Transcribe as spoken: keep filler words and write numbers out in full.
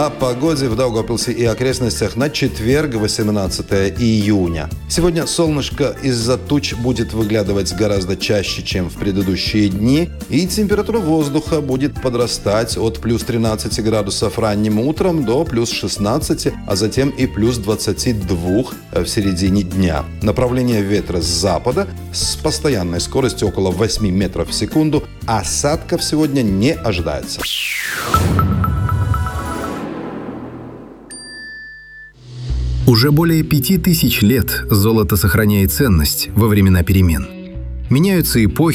О погоде в Даугавпилсе и окрестностях на четверг, восемнадцатое июня. Сегодня солнышко из-за туч будет выглядывать гораздо чаще, чем в предыдущие дни, и температура воздуха будет подрастать от плюс тринадцати градусов ранним утром до плюс шестнадцати, а затем и плюс двадцати двух в середине дня. Направление ветра с запада с постоянной скоростью около восьми метров в секунду. Осадков сегодня не ожидается. Уже более пяти тысяч лет золото сохраняет ценность во времена перемен. Меняются эпохи,